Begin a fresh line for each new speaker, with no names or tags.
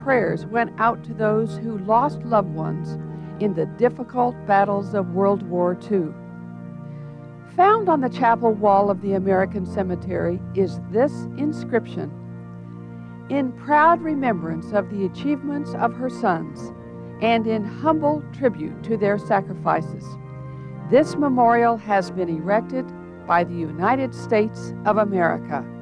prayers went out to those who lost loved ones in the difficult battles of World War II. Found on the chapel wall of the American Cemetery is this inscription: "In proud remembrance of the achievements of her sons and in humble tribute to their sacrifices, this memorial has been erected by the United States of America."